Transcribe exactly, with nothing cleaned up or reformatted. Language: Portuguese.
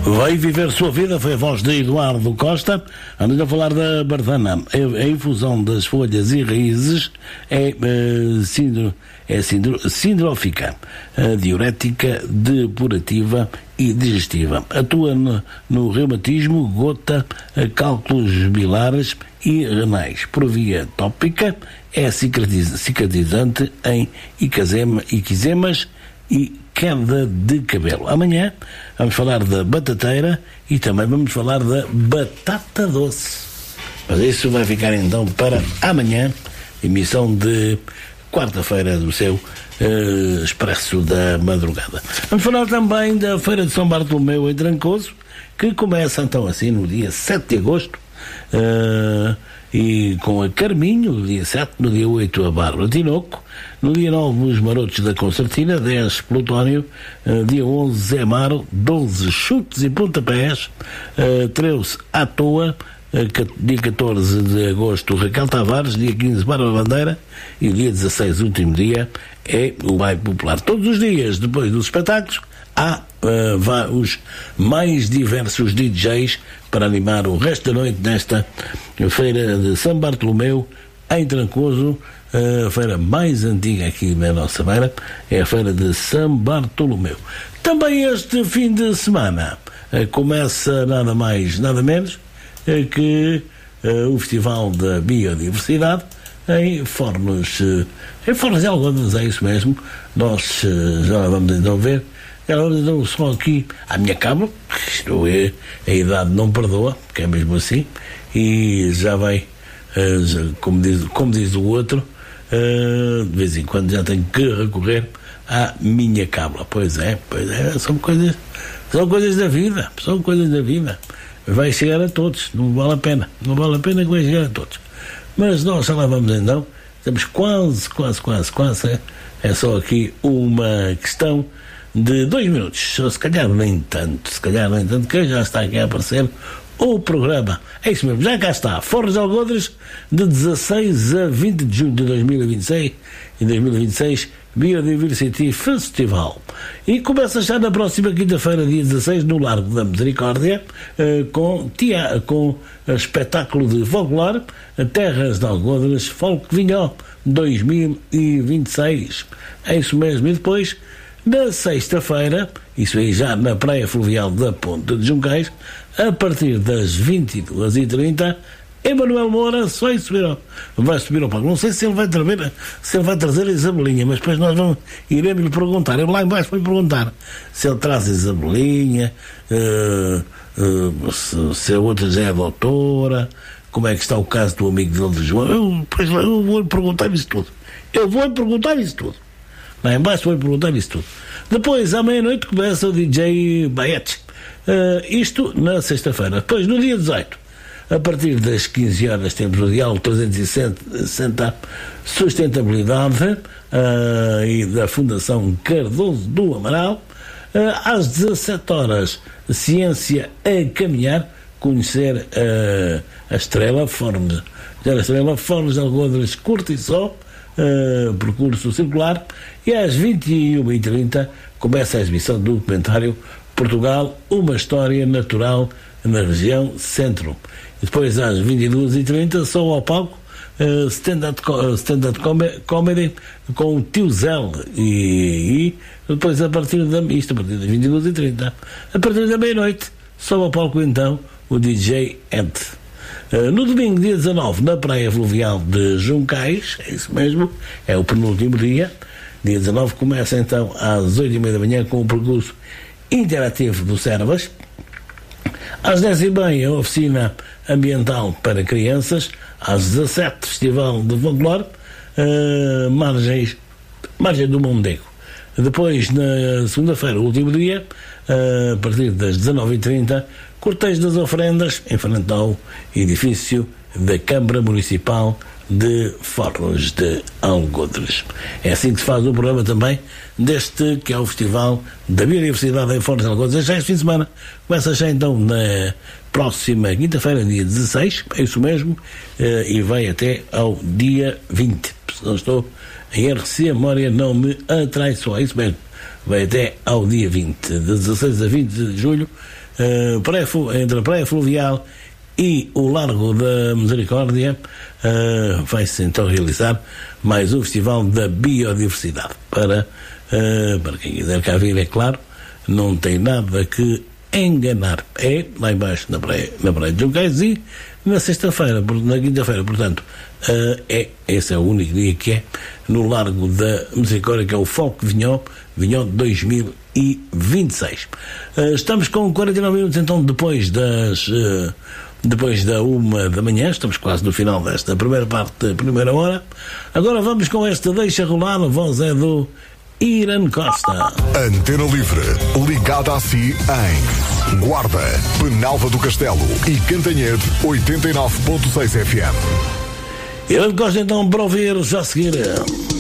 Vai viver sua vida, foi a voz de Eduardo Costa. Andamos a falar da bardana. A, a infusão das folhas e raízes é, uh, sindro, é sindro, sindrófica, uh, diurética, depurativa e digestiva. Atua no, no reumatismo, gota, uh, cálculos bilares e renais. Por via tópica, é cicatriz, cicatrizante em icazema, iquizemas e queda de cabelo. Amanhã vamos falar da batateira e também vamos falar da batata doce. Mas isso vai ficar então para amanhã, emissão de quarta-feira do seu uh, Expresso da Madrugada. Vamos falar também da Feira de São Bartolomeu em Trancoso, que começa então assim no dia sete de agosto, uh, e com a Carminho, no dia sete, no dia oito a Bárbara Tinoco, no dia nove os Marotos da Concertina, dez Plutónio, uh, dia onze Zé Amaro, doze Chutes e Pontapés, uh, treze à toa, uh, dia catorze de agosto Raquel Tavares, dia quinze Bárbara Bandeira e dia dezasseis, último dia, é o baile popular. Todos os dias, depois dos espetáculos, há uh, vá, os mais diversos D Js para animar o resto da noite nesta Feira de São Bartolomeu em Trancoso, a feira mais antiga aqui na nossa beira, é a Feira de São Bartolomeu. Também este fim de semana uh, começa nada mais, nada menos uh, que uh, o Festival da Biodiversidade em Fornos, uh, em Fornos de Algodas, é isso mesmo. Nós uh, já vamos então ver. Ela deu só aqui à minha cama, isto é, a idade não perdoa, que é mesmo assim, e já vai, uh, como, diz, como diz o outro, uh, de vez em quando já tenho que recorrer à minha cábula. Pois é, pois é, são coisas, são coisas da vida, são coisas da vida. Vai chegar a todos, não vale a pena, não vale a pena que vai chegar a todos. Mas nós já lá vamos então, estamos quase, quase, quase, quase, é, é só aqui uma questão de dois minutos, se calhar nem tanto, se calhar nem tanto, que já está aqui a aparecer o programa. É isso mesmo, já cá está, Fornos de Algodres, de dezasseis a vinte de junho de dois mil e vinte e seis, e dois mil e vinte e seis Biodiversity Festival. E começa já na próxima quinta-feira, dia dezasseis, no Largo da Misericórdia, eh, com, tia, com espetáculo de folclore, Terras de Algodres, Folk Vinhó dois mil e vinte e seis. É isso mesmo, e depois na sexta-feira, isso aí já na Praia Fluvial da Ponta de Juncais, a partir das vinte e duas e trinta, Emanuel Moura vai subir ao, vai subir ao palco. Não sei se ele vai trazer, se ele vai trazer a Isabelinha, mas depois nós vamos, iremos lhe perguntar. Eu lá embaixo vou lhe perguntar se ele traz a Isabelinha, uh, uh, se, se a outra já é doutora, como é que está o caso do amigo dele de João. Eu, depois, eu vou lhe perguntar isso tudo. Eu vou lhe perguntar isso tudo. Lá embaixo vou-lhe perguntar isso tudo. Depois, à meia-noite, começa o D J Baete. Uh, isto na sexta-feira. Depois, no dia dezoito, a partir das quinze horas, temos o diálogo trezentos e sessenta Sustentabilidade uh, e da Fundação Cardoso do Amaral. Uh, às dezassete horas, Ciência a Caminhar, conhecer uh, a Estrela Fornos. A Estrela Fornos de Algodres Curto e Só. Uh, percurso circular, e às vinte e uma e trinta começa a exibição do documentário Portugal, uma história natural na região centro. E depois às vinte e duas e trinta só ao palco uh, stand-up stand comedy com o Tio Zé, e, e depois a partir da isto a partir das vinte e duas e trinta, a partir da meia-noite só ao palco então o D J Ed. Uh, no domingo, dia dezanove, na Praia Fluvial de Juncais, é isso mesmo, é o penúltimo dia. Dia dezanove começa então às oito e meia da manhã com o percurso interativo do Servas. Às dez e meia, a oficina ambiental para crianças. Às dezassete, Festival de Folclore, uh, margens, margem do Mondego. Depois, na segunda-feira, o último dia, uh, a partir das dezanove e trinta, cortejo das ofrendas em frente ao edifício da Câmara Municipal de Fornos de Algodres. É assim que se faz o programa também deste que é o Festival da Biodiversidade em Fornos de Algodres. Já este fim de semana começa já então na próxima quinta-feira, dia dezasseis, é isso mesmo, e vai até ao dia vinte. Se não estou em erro, se a memória não me atraiçoa, é isso mesmo. vai até ao dia vinte, de dezasseis a vinte de julho, uh, pré, entre a Praia Fluvial e o Largo da Misericórdia, uh, vai-se então realizar mais um Festival da Biodiversidade. Para, uh, para quem quiser cá vir, é claro, não tem nada que enganar. É lá embaixo na praia, na praia de Juncais e na sexta-feira, na quinta-feira, portanto, uh, é, esse é o único dia que é no Largo da Misericórdia, que é o Foco Vinhó, Vinhó dois mil e vinte e seis. Uh, estamos com quarenta e nove minutos, então, depois das... Uh, depois da uma da manhã, estamos quase no final desta primeira parte da primeira hora. Agora vamos com esta Deixa Rolar, a voz é do Irã Costa. Antena Livre, ligada a si em Guarda, Penalva do Castelo e Cantanhede oitenta e nove ponto seis F M. Irã Costa então para ouvir já a seguir.